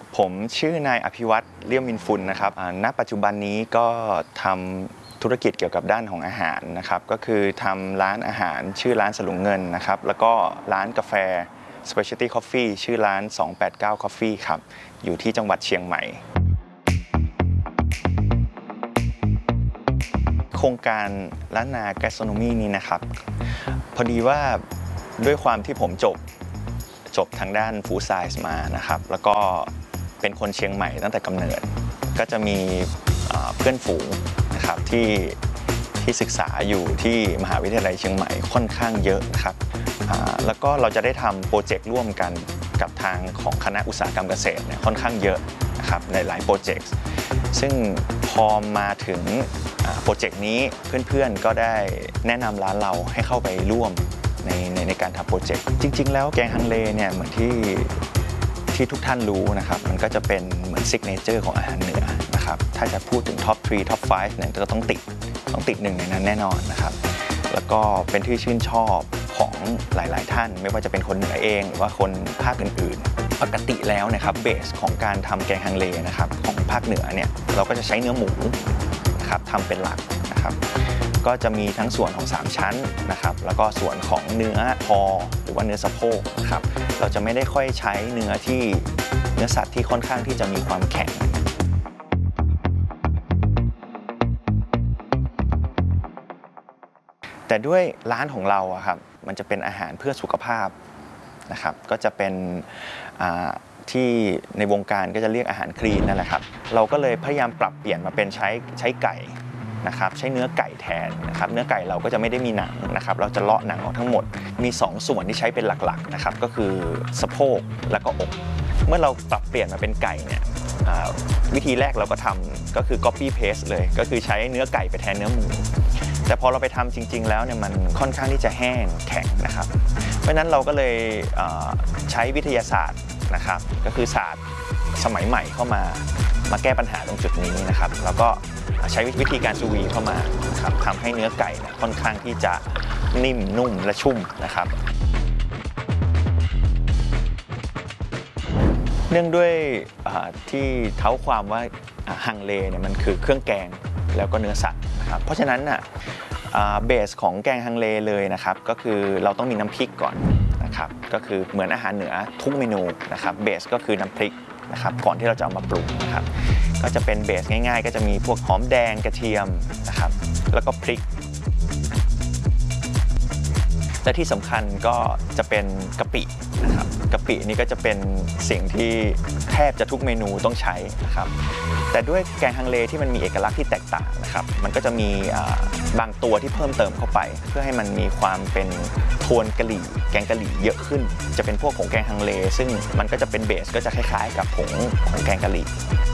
ผมชื่อนายอภิวัตรเลี่ยมมินฟุนนะครับณปัจจุบันนี้ก็ทำธุรกิจเกี่ยวกับด้านของอาหารนะครับก็คือทำร้านอาหารชื่อร้านสลุงเงินนะครับแล้วก็ร้านกาแฟ Specialty Coffee ชื่อร้าน289 Coffee ครับอยู่ที่จังหวัดเชียงใหม่โครงการล้านนาแกสโทรโนมีนี้นะครับพอดีว่าด้วยความที่ผมจบทางด้านฟู้ดไซส์มานะครับแล้วก็เป็นคนเชียงใหม่ตั้งแต่กำเนิดก็จะมีเพื่อนฝูงนะครับที่ศึกษาอยู่ที่มหาวิทยาลัยเชียงใหม่ค่อนข้างเยอะนะครับแล้วก็เราจะได้ทำโปรเจกต์ร่วมกันกับทางของคณะอุตสาหกรรมเกษตรเนี่ยค่อนข้างเยอะนะครับในหลายโปรเจกต์ซึ่งพอมาถึงโปรเจกต์นี้เพื่อนๆก็ได้แนะนำร้านเราให้เข้าไปร่วมในการทำโปรเจกต์จริงๆแล้วแกงฮังเลเนี่ยเหมือนที่ทุกท่านรู้นะครับมันก็จะเป็นเหมือนซิกเนเจอร์ของอาหารเหนือนะครับถ้าจะพูดถึงท็อป 3 ท็อป 5เนี่ยก็ต้องติดหนึ่งในนั้นแน่นอนนะครับแล้วก็เป็นที่ชื่นชอบของหลายๆท่านไม่ว่าจะเป็นคนเหนือเองหรือว่าคนภาคอื่นๆปกติแล้วนะครับเบสของการทำแกงฮังเลนะครับของภาคเหนือเนี่ยเราก็จะใช้เนื้อหมูนะครับทำเป็นหลักนะครับก็จะมีทั้งส่วนของ3ชั้นนะครับแล้วก็ส่วนของเนื้อคอหรือว่าเนื้อสะโพกนะครับเราจะไม่ได้ค่อยใช้เนื้อสัตว์ที่ค่อนข้างที่จะมีความแข็งแต่ด้วยร้านของเราอะครับมันจะเป็นอาหารเพื่อสุขภาพนะครับก็จะเป็นที่ในวงการก็จะเรียกอาหารคลีนนั่นแหละครับเราก็เลยพยายามปรับเปลี่ยนมาเป็นใช้ไก่นะครับใช้เนื้อไก่แทนนะครับเนื้อไก่เราก็จะไม่ได้มีหนังนะครับเราจะเลาะหนังออกทั้งหมดมี2ส่วนที่ใช้เป็นหลักๆนะครับก็คือสะโพกแล้วก็อกเมื่อเราปรับเปลี่ยนมาเป็นไก่เนี่ยวิธีแรกเราก็ทำก็คือ copy paste เลยก็คือใช้เนื้อไก่ไปแทนเนื้อหมูแต่พอเราไปทำจริงๆแล้วเนี่ยมันค่อนข้างที่จะแห้งแข็งนะครับเพราะฉะนั้นเราก็เลยใช้วิทยาศาสตร์นะครับก็คือศาสตร์สมัยใหม่เข้ามาแก้ปัญหาตรงจุดนี้นะครับแล้วก็ใช้วิธีการซูวีเข้ามานะครับทำให้เนื้อไก่เนี่ยค่อนข้างที่จะนิ่มนุ่มและชุ่มนะครับเนื่องด้วยที่เท้าความว่าฮังเลเนี่ยมันคือเครื่องแกงแล้วก็เนื้อสัตว์นะครับเพราะฉะนั้นเบสของแกงฮังเลเลยนะครับก็คือเราต้องมีน้ำพริกก่อนนะครับก็คือเหมือนอาหารเหนือทุกเมนูนะครับเบสก็คือน้ำพริกนะครับก่อนที่เราจะเอามาปรุงนะครับก็จะเป็นเบสง่ายๆก็จะมีพวกหอมแดงกระเทียมนะครับแล้วก็พริกและที่สำคัญก็จะเป็นกะปินะครับกะปินี่ก็จะเป็นสิ่งที่แทบจะทุกเมนูต้องใช้นะครับแต่ด้วยแกงฮังเลที่มันมีเอกลักษณ์ที่แตกต่างนะครับมันก็จะมีบางตัวที่เพิ่มเติมเข้าไปเพื่อให้มันมีความเป็นโทนกะหรี่แกงกะหรี่เยอะขึ้นจะเป็นพวกของแกงฮังเลซึ่งมันก็จะเป็นเบสก็จะคล้ายๆกับผงของแกงกะหรี่